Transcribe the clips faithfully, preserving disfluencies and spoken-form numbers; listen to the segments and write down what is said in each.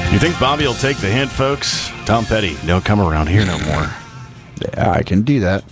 You think Bobby will take the hint, folks? Tom Petty, don't come around here no more. Yeah, I can do that.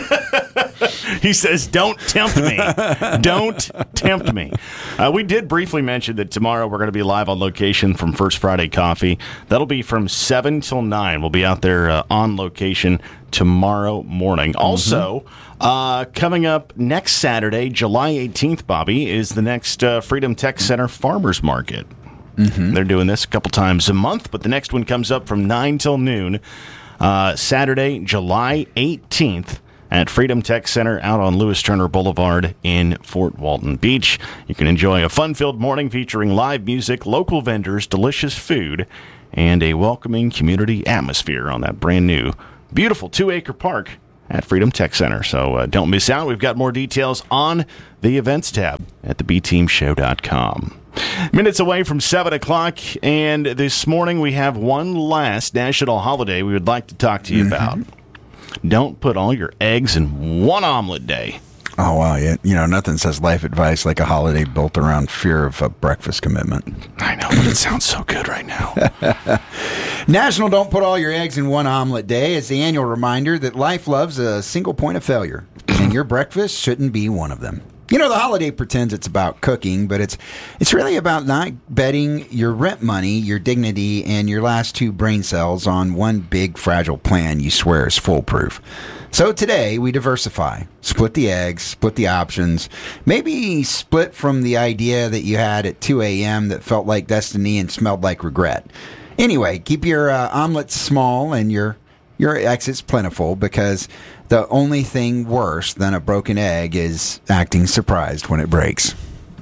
He says, don't tempt me. Don't tempt me. Uh, we did briefly mention that tomorrow we're going to be live on location from First Friday Coffee. That'll be from seven till nine. We'll be out there uh, on location tomorrow morning. Mm-hmm. Also, uh, coming up next Saturday, July eighteenth, Bobby, is the next uh, Freedom Tech Center Farmers Market. Mm-hmm. They're doing this a couple times a month, but the next one comes up from nine till noon. Uh, Saturday, July eighteenth. At Freedom Tech Center out on Lewis Turner Boulevard in Fort Walton Beach. You can enjoy a fun-filled morning featuring live music, local vendors, delicious food, and a welcoming community atmosphere on that brand new, beautiful two-acre park at Freedom Tech Center. So uh, don't miss out. We've got more details on the events tab at the b team show dot com. Minutes away from seven o'clock, and this morning we have one last national holiday we would like to talk to you mm-hmm. about. Don't put all your eggs in one omelet day. Oh, wow. Yeah. You know, nothing says life advice like a holiday built around fear of a breakfast commitment. I know, but it sounds so good right now. National Don't Put All Your Eggs in One Omelet Day is the annual reminder that life loves a single point of failure, and your breakfast shouldn't be one of them. You know, the holiday pretends it's about cooking, but it's it's really about not betting your rent money, your dignity, and your last two brain cells on one big fragile plan you swear is foolproof. So today, we diversify. Split the eggs, split the options. Maybe split from the idea that you had at two a.m. that felt like destiny and smelled like regret. Anyway, keep your uh, omelets small and your your exits plentiful, because the only thing worse than a broken egg is acting surprised when it breaks.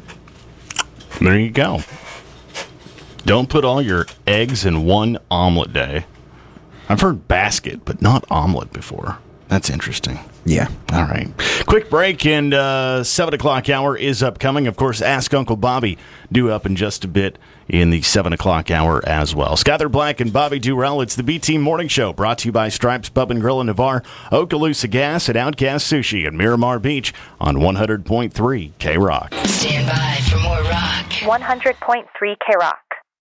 There you go. Don't put all your eggs in one omelet day. I've heard basket, but not omelet before. That's interesting. Yeah. All right. Quick break, and uh, seven o'clock hour is upcoming. Of course, Ask Uncle Bobby due up in just a bit in the seven o'clock hour as well. Skyler Black and Bobby Durrell. It's the B-Team Morning Show, brought to you by Stripes Pub and Grill in Navarre, Okaloosa Gas, and Outcast Sushi in Miramar Beach on one hundred point three K-Rock. Stand by for more rock. one hundred point three K-Rock.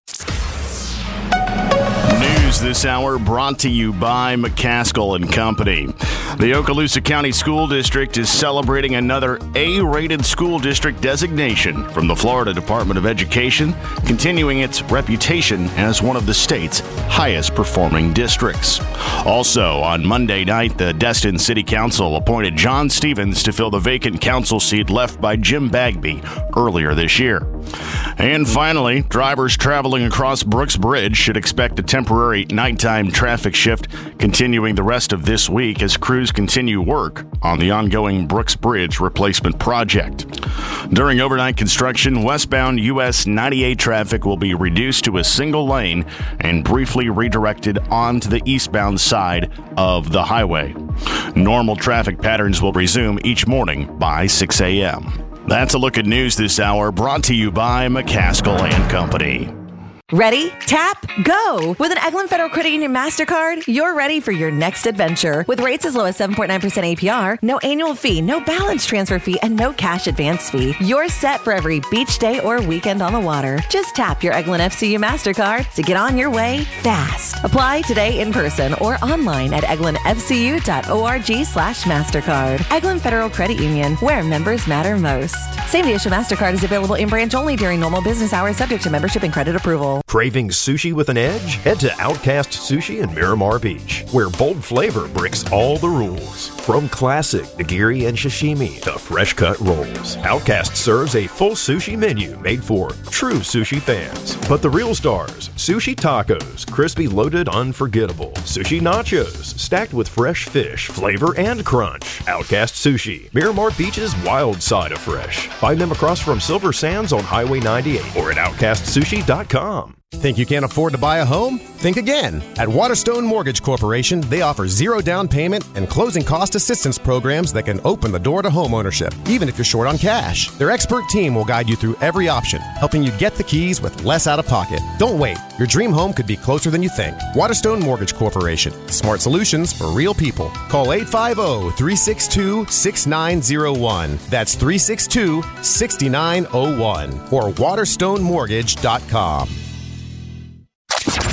News this hour brought to you by McCaskill and Company. The Okaloosa County School District is celebrating another A-rated school district designation from the Florida Department of Education, continuing its reputation as one of the state's highest performing districts. Also, on Monday night, the Destin City Council appointed John Stevens to fill the vacant council seat left by Jim Bagby earlier this year. And finally, drivers traveling across Brooks Bridge should expect a temporary nighttime traffic shift continuing the rest of this week as crews continue work on the ongoing Brooks Bridge replacement project. During overnight construction, westbound U S ninety-eight traffic will be reduced to a single lane and briefly redirected onto the eastbound side of the highway. Normal traffic patterns will resume each morning by six a.m. That's a look at news this hour, brought to you by McCaskill and Company. Ready? Tap, go! With an Eglin Federal Credit Union MasterCard, you're ready for your next adventure. With rates as low as seven point nine percent A P R, no annual fee, no balance transfer fee, and no cash advance fee. You're set for every beach day or weekend on the water. Just tap your Eglin F C U MasterCard to get on your way fast. Apply today in person or online at eglin f c u dot org slash MasterCard. Eglin Federal Credit Union, where members matter most. Same-day issue MasterCard is available in branch only during normal business hours, subject to membership and credit approval. Craving sushi with an edge? Head to Outcast Sushi in Miramar Beach, where bold flavor breaks all the rules. From classic nigiri and sashimi to fresh-cut rolls, Outcast serves a full sushi menu made for true sushi fans. But the real stars, sushi tacos, crispy loaded unforgettable, sushi nachos, stacked with fresh fish, flavor and crunch. Outcast Sushi, Miramar Beach's wild side of fresh. Find them across from Silver Sands on Highway ninety-eight or at outcast sushi dot com. Think you can't afford to buy a home? Think again. At Waterstone Mortgage Corporation, they offer zero down payment and closing cost assistance programs that can open the door to homeownership, even if you're short on cash. Their expert team will guide you through every option, helping you get the keys with less out of pocket. Don't wait. Your dream home could be closer than you think. Waterstone Mortgage Corporation. Smart solutions for real people. Call eight five zero, three six two, six nine zero one. That's three six two, six nine zero one. Or waterstone mortgage dot com.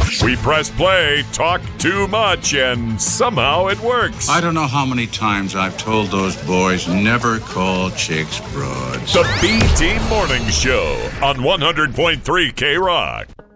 We press play, talk too much, and somehow it works. I don't know how many times I've told those boys never call chicks broads. The B-Team Morning Show on one hundred point three K-Rock.